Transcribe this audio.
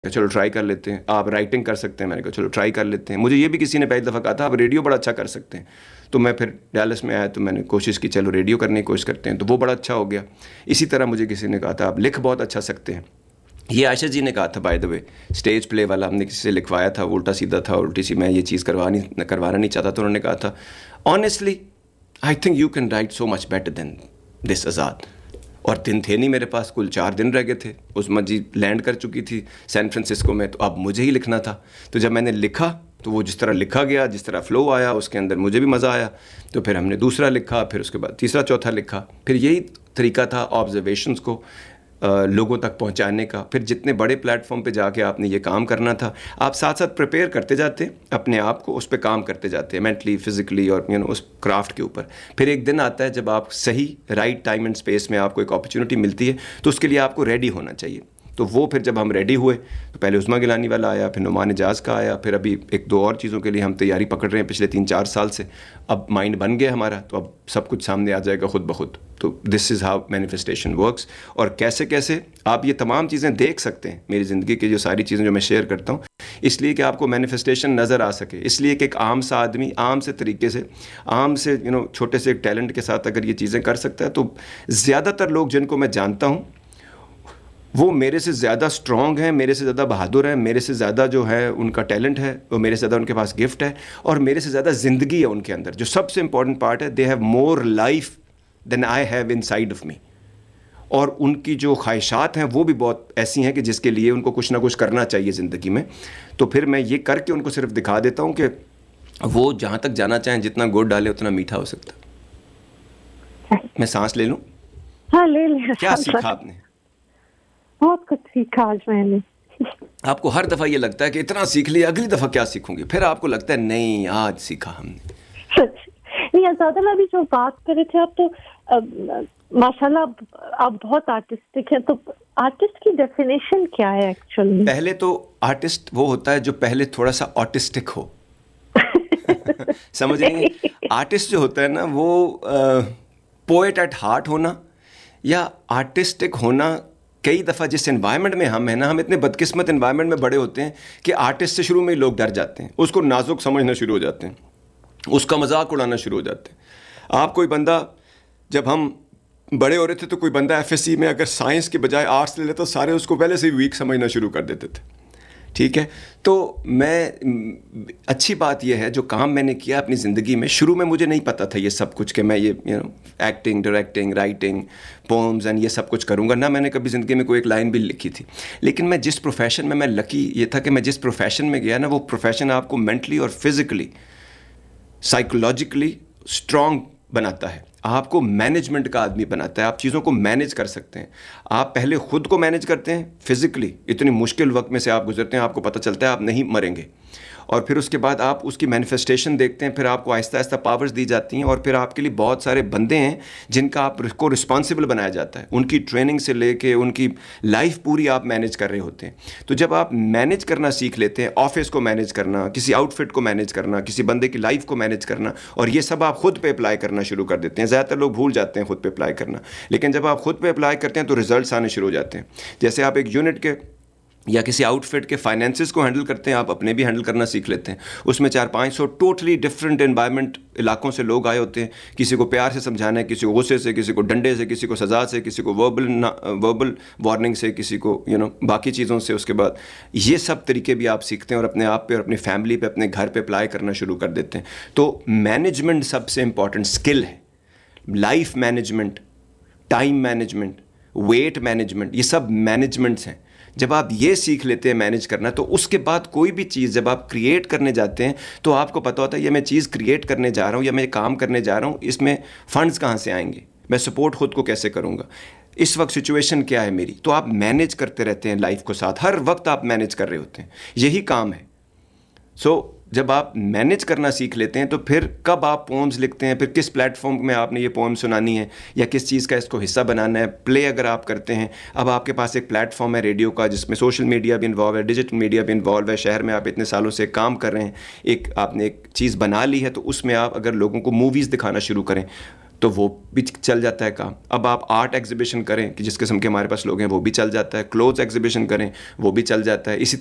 چلو ٹرائی کر لیتے ہیں. آپ رائٹنگ کر سکتے ہیں, میں نے کہا چلو ٹرائی کر لیتے ہیں. مجھے یہ بھی کسی نے پہلی دفعہ کہا تھا آپ ریڈیو بڑا اچھا کر سکتے ہیں, تو میں پھر ڈیلس میں آیا تو میں نے کوشش کی چلو ریڈیو کرنے کی کوشش کرتے ہیں, تو وہ بڑا اچھا ہو گیا. اسی طرح مجھے کسی نے کہا تھا آپ لکھ بہت اچھا سکتے ہیں. یہ عائشہ جی نے کہا تھا بائی دا وے, اسٹیج پلے والا ہم نے کسی سے لکھوایا تھا, وہ الٹا سیدھا تھا, الٹی سی, میں یہ چیز کروانا نہیں چاہتا, تو انہوں نے کہا تھا honestly I think you can right so much better than دس آزاد. اور دن تھے نہیں میرے پاس, کل 4 دن رہ گئے تھے. عظمیٰ جی لینڈ کر چکی تھی سین فرانسسکو میں, تو اب مجھے ہی لکھنا تھا. تو جب میں نے لکھا تو وہ جس طرح لکھا گیا, جس طرح فلو آیا اس کے اندر مجھے بھی مزہ آیا. تو پھر ہم نے دوسرا لکھا, پھر اس کے بعد تیسرا چوتھا لکھا. پھر یہی طریقہ تھا آبزرویشنس کو لوگوں تک پہنچانے کا. پھر جتنے بڑے پلیٹ فارم پہ جا کے آپ نے یہ کام کرنا تھا, آپ ساتھ ساتھ پریپیئر کرتے جاتے اپنے آپ کو, اس پہ کام کرتے جاتے ہیں مینٹلی فزیکلی اور اس کرافٹ کے اوپر. پھر ایک دن آتا ہے جب آپ صحیح رائٹ ٹائم اینڈ اسپیس میں آپ کو ایک اپرچونیٹی ملتی ہے, تو اس کے لیے آپ کو ریڈی ہونا چاہیے. تو وہ پھر جب ہم ریڈی ہوئے تو پہلے عظمیٰ گیلانی والا آیا, پھر نعمان اجاز کا آیا, پھر ابھی 1-2 اور چیزوں کے لیے ہم تیاری پکڑ رہے ہیں پچھلے 3-4 سال سے. اب مائنڈ بن گیا ہمارا, تو اب سب کچھ سامنے آ جائے گا خود بخود. تو دس از ہاؤ مینیفیسٹیشن ورکس. اور کیسے کیسے آپ یہ تمام چیزیں دیکھ سکتے ہیں میری زندگی کی جو ساری چیزیں جو میں شیئر کرتا ہوں, اس لیے کہ آپ کو مینیفیسٹیشن نظر آ سکے. اس لیے کہ ایک عام سا آدمی عام سے طریقے سے عام سے چھوٹے سے ایک ٹیلنٹ کے ساتھ اگر یہ چیزیں کر سکتا ہے, تو زیادہ تر لوگ جن کو میں جانتا ہوں وہ میرے سے زیادہ اسٹرانگ ہیں, میرے سے زیادہ بہادر ہیں, میرے سے زیادہ جو ہے ان کا ٹیلنٹ ہے, وہ میرے سے زیادہ ان کے پاس گفٹ ہے, اور میرے سے زیادہ زندگی ہے ان کے اندر. جو سب سے امپورٹنٹ پارٹ ہے, they have more life then I have in side of me. اور ان کی جو خواہشات ہیں وہ بھی بہت ایسی ہیں کہ جس کے لیے ان کو کچھ نہ کچھ کرنا چاہیے زندگی میں. تو پھر میں یہ کر کے ان کو صرف دکھا دیتا ہوں کہ وہ جہاں تک جانا چاہیں جتنا گڑ ڈالے اتنا میٹھا ہو سکتا. میں سانس لے لوں؟ ہاں لے لیں. کیا سیکھا آپ نے؟ بہت کچھ سیکھا آج میں نے. آپ کو ہر دفعہ یہ لگتا ہے کہ اتنا سیکھ لیا, اگلی دفعہ کیا سیکھوں گی, پھر آپ کو لگتا ہے نہیں آج سیکھا ہم نے. نہیں زیادہ ابھی جو بات کر رہے تھے آپ, تو ماشاء اللہ آپ بہت آرٹسٹک ہیں. تو آرٹسٹ کی ڈیفینیشن کیا ہے ایکچولی؟ پہلے تو آرٹسٹ وہ ہوتا ہے جو پہلے تھوڑا سا آٹسٹک ہو. سمجھ رہی ہیں؟ آرٹسٹ جو ہوتا ہے نا وہ پوئٹ ایٹ ہارٹ ہونا یا آرٹسٹک ہونا. کئی دفعہ جس انوائرمنٹ میں ہم ہیں نا, ہم اتنے بدقسمت انوائرمنٹ میں بڑے ہوتے ہیں کہ آرٹسٹ سے شروع میں ہی لوگ ڈر جاتے ہیں, اس کو نازک سمجھنا شروع ہو جاتے ہیں, اس کا مذاق اڑانا شروع ہو جاتے ہیں. آپ کوئی بندہ, جب ہم بڑے ہو رہے تھے تو کوئی بندہ ایف ایس سی میں اگر سائنس کے بجائے آرٹس لے لیتا, سارے اس کو پہلے سے ہی ویک سمجھنا شروع کر دیتے تھے. ٹھیک ہے, تو میں اچھی بات یہ ہے جو کام میں نے کیا اپنی زندگی میں, شروع میں مجھے نہیں پتا تھا یہ سب کچھ کہ میں یہ acting, directing, writing, POMS and یہ سب کچھ کروں گا. نہ میں نے کبھی زندگی میں کوئی ایک لائن بھی لکھی تھی. لیکن میں جس پروفیشن میں لکی یہ تھا کہ میں جس پروفیشن میں گیا نا, وہ پروفیشن آپ کو مینٹلی اور فزیکلی سائیکولوجیکلی اسٹرانگ بناتا ہے, آپ کو مینجمنٹ کا آدمی بناتا ہے, آپ چیزوں کو مینج کر سکتے ہیں. آپ پہلے خود کو مینج کرتے ہیں فزیکلی, اتنی مشکل وقت میں سے آپ گزرتے ہیں, آپ کو پتہ چلتا ہے آپ نہیں مریں گے, اور پھر اس کے بعد آپ اس کی مینیفیسٹیشن دیکھتے ہیں, پھر آپ کو آہستہ آہستہ پاورز دی جاتی ہیں, اور پھر آپ کے لیے بہت سارے بندے ہیں جن کا آپ کو رسپانسبل بنایا جاتا ہے, ان کی ٹریننگ سے لے کے ان کی لائف پوری آپ مینیج کر رہے ہوتے ہیں. تو جب آپ مینیج کرنا سیکھ لیتے ہیں, آفس کو مینیج کرنا, کسی آؤٹ فٹ کو مینیج کرنا, کسی بندے کی لائف کو مینیج کرنا, اور یہ سب آپ خود پہ اپلائی کرنا شروع کر دیتے ہیں. زیادہ تر لوگ بھول جاتے ہیں خود پہ اپلائی کرنا, لیکن جب آپ خود پہ اپلائی کرتے ہیں تو ریزلٹس آنے شروع ہو جاتے ہیں. جیسے آپ ایک یونٹ کے یا کسی آؤٹ فٹ کے فائنینسز کو ہینڈل کرتے ہیں, آپ اپنے بھی ہینڈل کرنا سیکھ لیتے ہیں. اس میں 400-500 ٹوٹلی ڈفرینٹ انوائرمنٹ علاقوں سے لوگ آئے ہوتے ہیں. کسی کو پیار سے سمجھانا ہے, کسی کو غصے سے, کسی کو ڈنڈے سے, کسی کو سزا سے, کسی کو وربل وارننگ سے, کسی کو باقی چیزوں سے. اس کے بعد یہ سب طریقے بھی آپ سیکھتے ہیں اور اپنے آپ پہ اور اپنی فیملی پہ, اپنے گھر پہ اپلائی کرنا شروع کر دیتے ہیں. تو مینجمنٹ سب سے امپورٹنٹ اسکل ہے. Life management, time management, wait management, یہ سب مینجمنٹس ہیں. جب آپ یہ سیکھ لیتے ہیں مینج کرنا, تو اس کے بعد کوئی بھی چیز جب آپ کریٹ کرنے جاتے ہیں تو آپ کو پتہ ہوتا ہے یہ میں چیز کریٹ کرنے جا رہا ہوں یا میں کام کرنے جا رہا ہوں, اس میں فنڈز کہاں سے آئیں گے, میں سپورٹ خود کو کیسے کروں گا, اس وقت سچویشن کیا ہے میری. تو آپ مینیج کرتے رہتے ہیں لائف کو ساتھ, ہر وقت آپ مینیج کر رہے ہوتے ہیں, یہی کام ہے. جب آپ مینیج کرنا سیکھ لیتے ہیں تو پھر کب آپ پومز لکھتے ہیں, پھر کس پلیٹ فارم میں آپ نے یہ پوم سنانی ہے یا کس چیز کا اس کو حصہ بنانا ہے, پلے اگر آپ کرتے ہیں. اب آپ کے پاس ایک پلیٹ فارم ہے ریڈیو کا, جس میں سوشل میڈیا بھی انوالو ہے, ڈیجیٹل میڈیا بھی انوالو ہے, شہر میں آپ اتنے سالوں سے کام کر رہے ہیں, آپ نے ایک چیز بنا لی ہے, تو اس میں آپ اگر لوگوں کو موویز دکھانا شروع کریں, تو وہ بھی چل جاتا ہے کام. اب آپ آرٹ ایگزیبیشن کریں کہ جس قسم کے ہمارے پاس لوگ ہیں وہ بھی چل جاتا ہے. کلوتھ ایگزیبیشن کریں وہ بھی چل جاتا ہے. اسی